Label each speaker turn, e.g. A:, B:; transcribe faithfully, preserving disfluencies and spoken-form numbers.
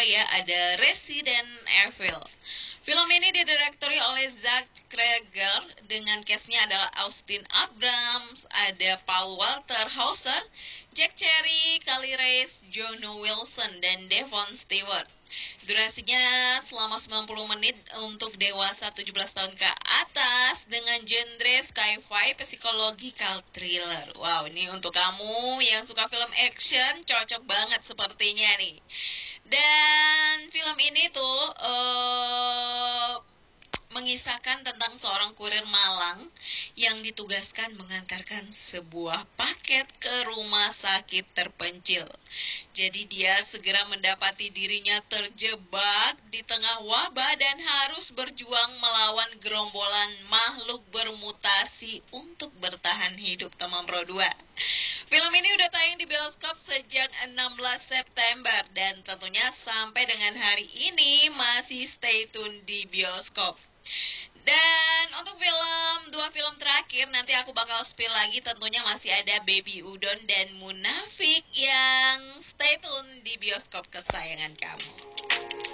A: ya, ada Resident Evil. Film ini didirektori oleh Zack Cregger dengan castnya adalah Austin Abrams, ada Paul Walter Hauser, Jack Cherry, Kali Reis, Jono Wilson, dan Devon Stewart. Durasinya selama sembilan puluh menit untuk dewasa tujuh belas tahun ke atas dengan genre sci-fi psychological thriller. Wow, ini untuk kamu yang suka film action cocok banget sepertinya nih. Dan film ini tuh uh, mengisahkan tentang seorang kurir malang yang ditugaskan mengantarkan sebuah paket ke rumah sakit terpencil. Jadi dia segera mendapati dirinya terjebak di tengah wabah dan harus berjuang melawan gerombolan makhluk bermutasi untuk bertahan hidup, teman Pro dua. Film ini udah tayang di bioskop sejak enam belas September dan tentunya sampai dengan hari ini masih stay tune di bioskop. Dan untuk film, dua film terakhir nanti aku bakal spill lagi, tentunya masih ada Baby Udon dan Munafik yang stay tune di bioskop kesayangan kamu.